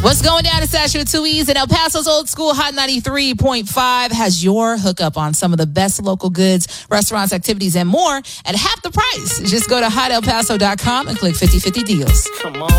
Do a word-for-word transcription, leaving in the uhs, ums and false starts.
What's going down in Sasha with two E's and El Paso's Old School Hot ninety-three point five has your hookup on some of the best local goods, restaurants, activities, and more at half the price. Just go to hot el paso dot com and click fifty fifty deals. Come on.